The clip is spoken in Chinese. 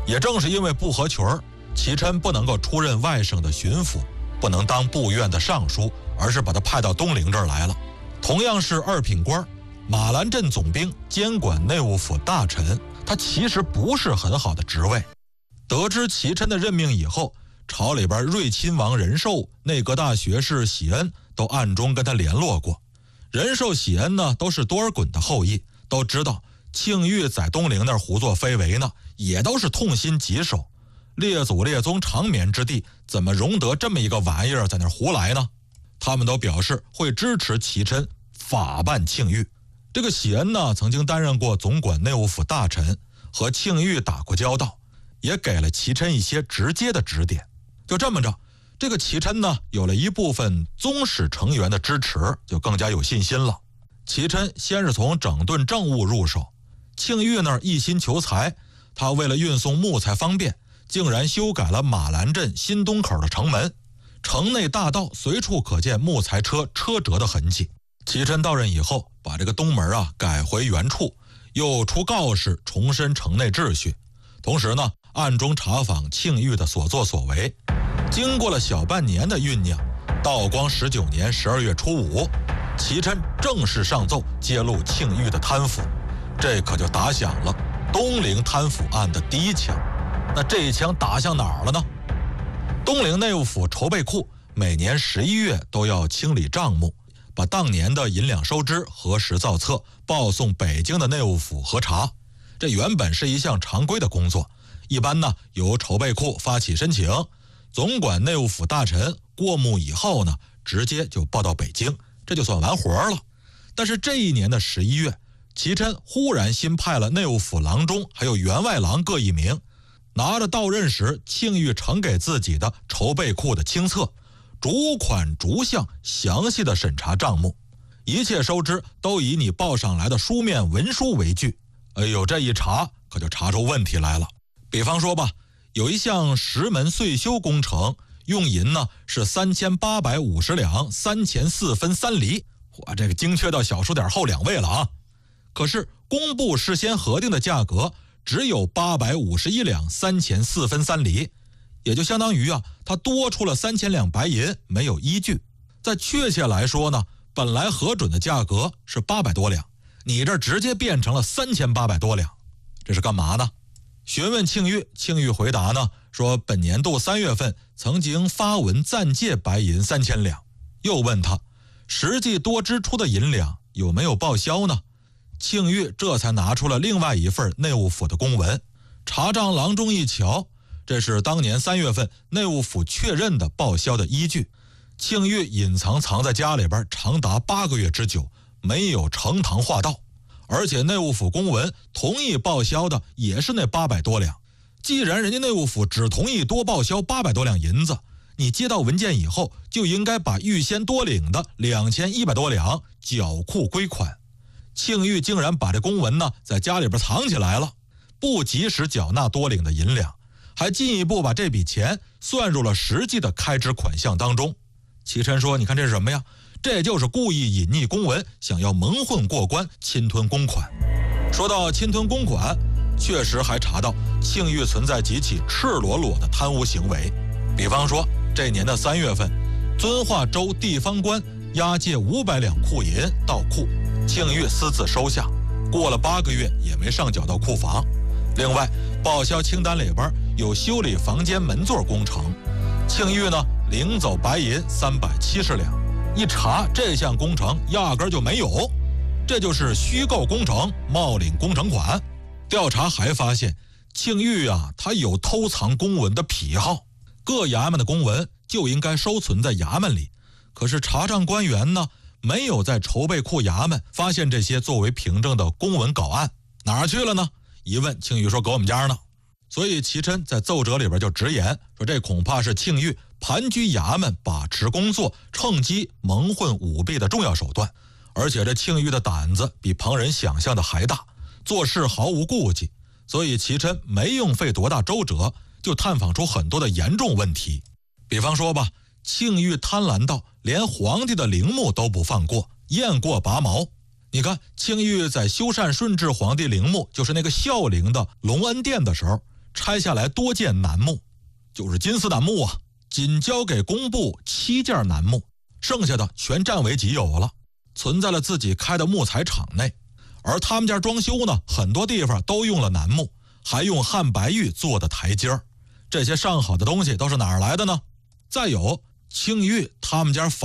也正是因为不合群儿，齐琛不能够出任外省的巡抚，不能当部院的尚书，而是把他派到东陵这儿来了。同样是二品官，马兰镇总兵监管内务府大臣，他其实不是很好的职位。得知齐琛的任命以后，朝里边睿亲王仁寿、内阁大学士喜恩都暗中跟他联络过。仁寿、喜恩呢都是多尔衮的后裔，都知道庆玉在东陵那儿胡作非为呢，也都是痛心疾首。列祖列宗长眠之地，怎么容得这么一个玩意儿在那儿胡来呢？他们都表示会支持齐琛法办庆玉。这个喜恩呢，曾经担任过总管内务府大臣，和庆玉打过交道，也给了齐琛一些直接的指点。就这么着，这个齐琛呢，有了一部分宗室成员的支持，就更加有信心了。齐琛先是从整顿政务入手，庆玉那儿一心求财，他为了运送木材方便，竟然修改了马兰镇新东口的城门，城内大道随处可见木材车车辙的痕迹。齐琛到任以后，把这个东门改回原处，又出告示重申城内秩序，同时呢，暗中查访庆玉的所作所为。经过了小半年的酝酿，道光19年12月初5，齐琛正式上奏揭露庆玉的贪腐，这可就打响了东陵贪腐案的第一枪。那这一枪打向哪儿了呢？东陵内务府筹备库每年11月都要清理账目，把当年的银两收支核实造册，报送北京的内务府核查。这原本是一项常规的工作，一般呢由筹备库发起申请，总管内务府大臣过目以后呢，直接就报到北京，这就算完活了。但是这一年的11月，齐琛忽然新派了内务府郎中还有员外郎各1名，拿着到任时庆玉呈给自己的筹备库的清册，逐款逐项详细的审查账目，一切收支都以你报上来的书面文书为据。哎呦，这一查可就查出问题来了。比方说吧，有一项石门岁修工程，用银呢是3850两3钱4分3厘，哇，这个精确到小数点后2位了啊！可是工部事先核定的价格只有851两3钱4分3厘，也就相当于他多出了3000两白银，没有依据。再确切来说呢，本来核准的价格是800多两，你这直接变成了3800多两，这是干嘛呢？询问庆玉，庆玉回答呢说本年度3月份曾经发文暂借白银3000两。又问他实际多支出的银两有没有报销呢？庆玉这才拿出了另外一份内务府的公文，查账郎中一瞧，这是当年3月份内务府确认的报销的依据。庆玉隐藏在家里边长达8个月之久，没有呈堂画道，而且内务府公文同意报销的也是那800多两。既然人家内务府只同意多报销800多两银子，你接到文件以后就应该把预先多领的2100多两缴库归款。庆玉竟然把这公文呢在家里边藏起来了，不及时缴纳多领的银两，还进一步把这笔钱算入了实际的开支款项当中。齐琛说，你看这是什么呀？这就是故意隐匿公文，想要蒙混过关，侵吞公款。说到侵吞公款，确实还查到庆玉存在几起赤裸裸的贪污行为。比方说这年的3月份，遵化州地方官押解500两库银到库，庆玉私自收下，过了8个月也没上缴到库房。另外报销清单里边有修理房间门座工程，庆玉呢领走白银370两，一查这项工程压根就没有，这就是虚构工程，冒领工程款。调查还发现庆玉他有偷藏公文的癖好，各衙门的公文就应该收存在衙门里，可是查账官员呢没有在筹备库衙门发现这些作为凭证的公文稿案，哪儿去了呢？一问庆玉说搁我们家呢。所以齐琛在奏折里边就直言说，这恐怕是庆玉盘踞衙门把持工作，趁机蒙混舞弊的重要手段。而且这庆玉的胆子比旁人想象的还大，做事毫无顾忌，所以齐琛没用费多大周折就探访出很多的严重问题。比方说吧，庆玉贪婪到连皇帝的陵墓都不放过，雁过拔毛。你看庆玉在修缮顺治皇帝陵墓，就是那个孝陵的隆恩殿的时候， 拆下来多件楠木，就是金丝楠木啊，仅交给工部7件楠木，剩下的全占为己有了，存在了自己开的木材厂内。而他们家装修呢，很多地方都用了楠木，还用汉白玉做的台阶儿。这些上好的东西都是哪儿来的呢？再有青玉他们家